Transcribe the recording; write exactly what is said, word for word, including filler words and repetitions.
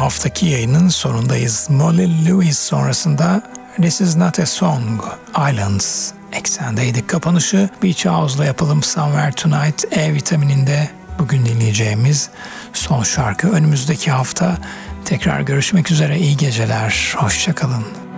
haftaki yayının sonundayız. Molly Lewis sonrasında This Is Not A Song, Islands eksendeydik. Kapanışı Beach House'la yapalım. Somewhere Tonight, E vitamininde bugün dinleyeceğimiz son şarkı. Önümüzdeki hafta tekrar görüşmek üzere. İyi geceler, hoşça kalın.